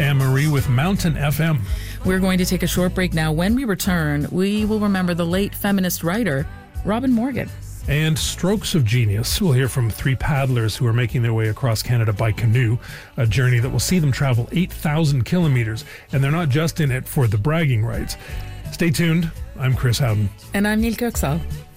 Anne-Marie with Mountain FM. We're going to take a short break now. When we return, we will remember the late feminist writer, Robin Morgan. And strokes of genius. We'll hear from 3 paddlers who are making their way across Canada by canoe, a journey that will see them travel 8,000 kilometers. And they're not just in it for the bragging rights. Stay tuned. I'm Chris Howden. And I'm Neil Kirksall.